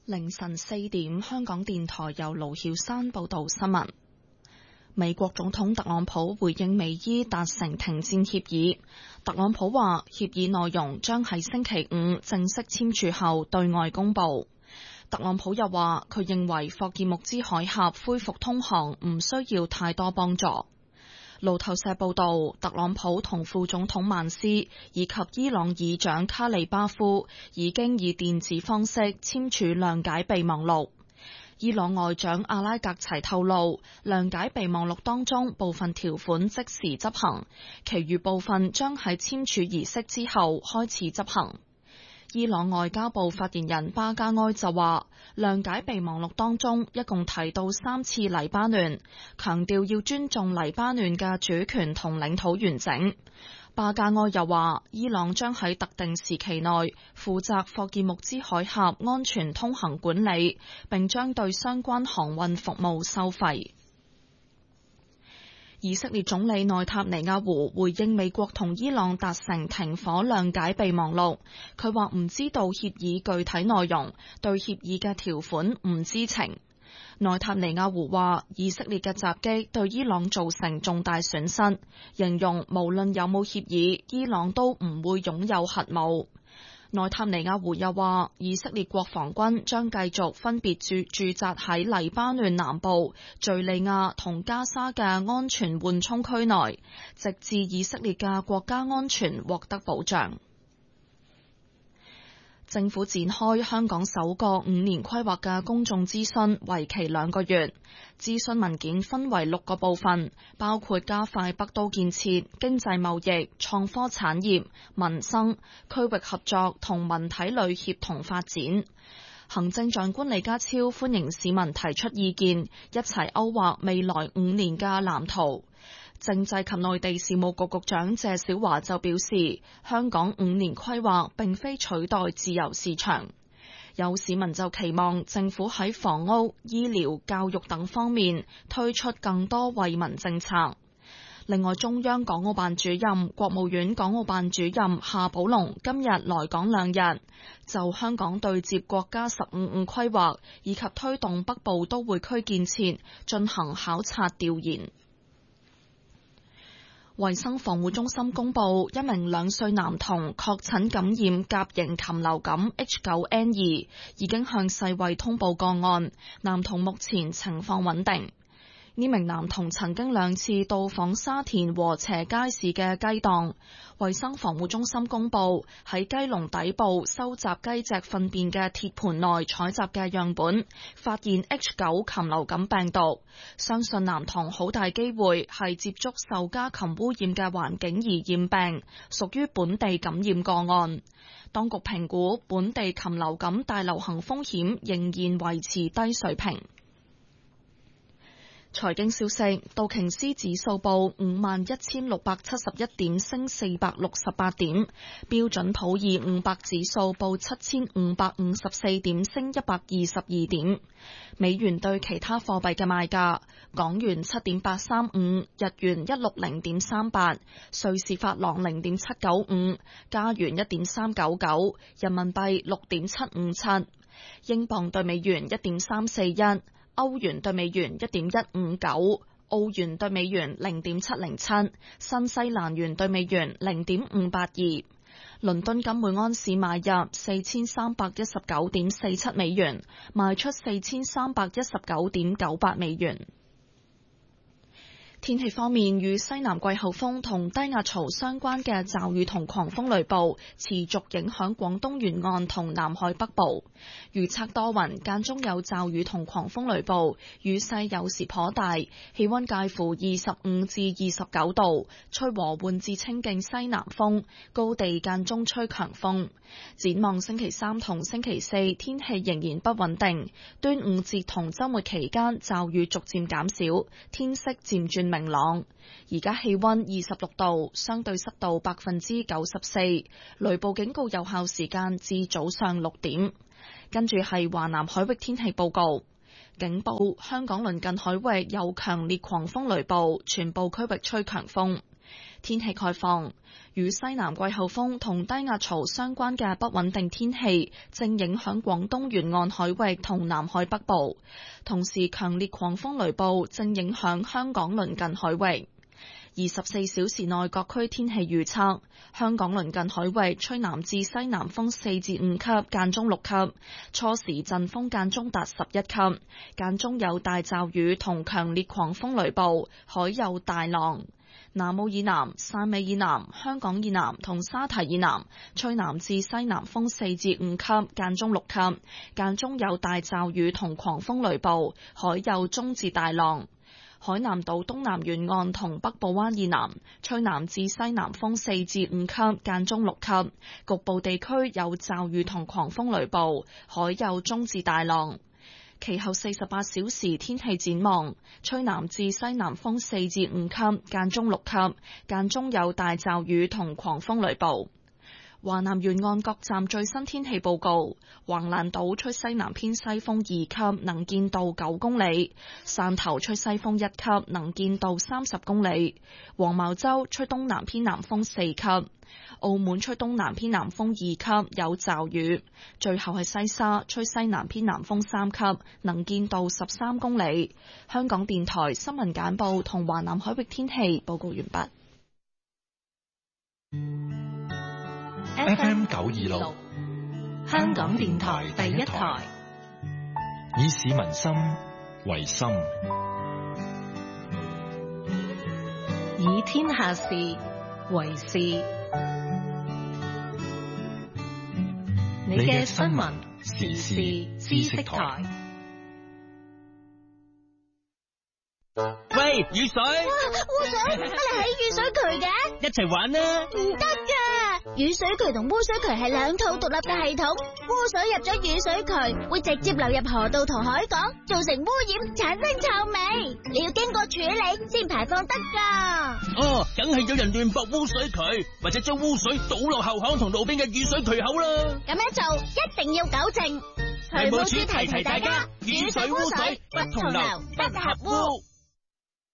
凌晨4點，香港電台由盧曉山報道新聞。美國總統特朗普回應美伊達成停戰協議。特朗普話，協議內容將喺星期五正式簽署後對外公佈。特朗普又話，佢認為霍爾木茲海峽恢復通航唔需要太多幫助。路透社報道，特朗普同副總統曼斯以及伊朗議長卡利巴夫已經以電子方式簽署諒解備忘錄。伊朗外長阿拉格齊透露，諒解備忘錄當中部分條款即時執行，其餘部分將喺簽署儀式之後開始執行。伊朗外交部發言人巴加埃就話，諒解備忘錄當中一共提到3次黎巴嫩，強調要尊重黎巴嫩嘅主權同領土完整。巴加埃又話，伊朗將喺特定時期內負責霍爾木茲海峽安全通行管理，並將對相關航運服務收費。以色列總理內塔尼亞胡回應美國同伊朗達成停火諒解備忘錄，佢話唔知道協議具體內容，對協議嘅條款唔知情。內塔尼亞胡話，以色列嘅襲擊對伊朗造成重大損失，形容無論有冇協議，伊朗都唔會擁有核武。內塔尼亞胡又話，以色列國防軍將繼續分別駐紮喺黎巴嫩南部、敘利亞同加沙嘅安全緩衝區內，直至以色列嘅國家安全獲得保障。政府展開香港首個5年規劃嘅公眾諮詢，為期2個月。諮詢文件分為6個部分，包括加快北都建設、經濟貿易、創科產業、民生、區域合作同文體旅協同發展。行政長官李家超歡迎市民提出意見，一齊勾畫未來5年嘅藍圖。政制及內地事務局局長謝小華就表示，香港5年規劃並非取代自由市場。有市民就期望政府喺房屋、醫療、教育等方面推出更多惠民政策。另外，中央港澳辦主任、國務院港澳辦主任夏寶龍今日來港2日，就香港對接國家15規劃以及推動北部都會區建設進行考察調研。衛生防護中心公布，一名2歲男童確診感染甲型禽流感 H9N2， 已經向世衛通報個案，男童目前情況穩定。呢名男童曾經2次到訪沙田禾輋街市嘅雞檔。衛生防護中心公布，喺雞籠底部收集雞隻糞便嘅鐵盤內採集嘅樣本，發現 H9 禽流感病毒，相信男童好大機會係接觸受家禽污染嘅環境而染病，屬於本地感染個案。當局評估本地禽流感大流行風險仍然維持低水平。財經消息，道瓊斯指數報51,671點，升468點；標準普爾500指數報7,554點，升122點。美元對其他貨幣嘅賣價：港元7.835，日元160.38，瑞士法郎0.795，加元1.399，人民幣6.757，英鎊對美元1.341。歐元對美元1.159，澳元對美元0.707，新西蘭元對美元0.582。倫敦金每安士買入4319.47美元，賣出4319.98美元。天氣方面，與西南季候風同低壓槽相關嘅驟雨同狂風雷暴持續影響廣東沿岸同南海北部。預測多雲，間中有驟雨同狂風雷暴，雨勢有時頗大，氣溫介乎25至29度，吹和緩至清勁西南風，高地間中吹強風。展望星期3同星期4，天氣仍然不穩定。端午節同週末期間，驟雨逐漸減少，天色漸轉明朗。而家氣溫26度，相對濕度94%，雷暴警告有效時間至早上6點。跟住係華南海域天氣報告，警報：香港鄰近海域有強烈狂風雷暴，全部區域吹強風。 天氣概況，與西南季候風同低壓槽相關嘅不穩定天氣正影響廣東沿岸海域同南海北部，同時強烈狂風雷暴正影響香港鄰近海域。24小時內各區天氣預測：香港鄰近海域吹南至西南風4至5級，間中6級，初時陣風間中達11級，間中有大驟雨同強烈狂風雷暴，海有大浪。南澳以南、汕尾以南、香港以南同沙堤以南吹南至西南風4至5級，間中6級，間中有大驟雨同狂風雷暴，海有中至大浪。海南島東南沿岸同北部灣以南吹南至西南風4至5級，間中6級，局部地區有驟雨同狂風雷暴，海有中至大浪。其後48小時天氣展望，吹南至西南風4至5級，間中6級，間中有大驟雨同狂風雷暴。華南沿岸各站最新天氣報告：橫瀾島吹西南偏西風2級，能見度9公里；汕頭吹西風1級，能見度30公里；黃茅洲吹東南偏南風4級；澳門吹東南偏南風2級，有驟雨；最後係西沙吹西南偏南風3級，能見度13公里。香港電台新聞簡報同華南海域天氣報告完畢。 FM 926，香港電台第一台，以市民心為心， 以天下事為事。你嘅新聞時事知識台。 喂，雨水！ 污水，乜你喺雨水渠嘅？ 一齊玩啦！ 唔得噶，雨水渠同污水渠係兩套獨立嘅系統。污水入咗雨水渠，會直接流入河道同海港，造成污染，產生臭味。你要經過處理先排放得噶。 哦，梗係有人亂駁污水渠，或者將污水倒落後巷同路邊嘅雨水渠口啦。 咁樣做一定要糾正。 渠務署提提大家，雨水污水不同流，不合污。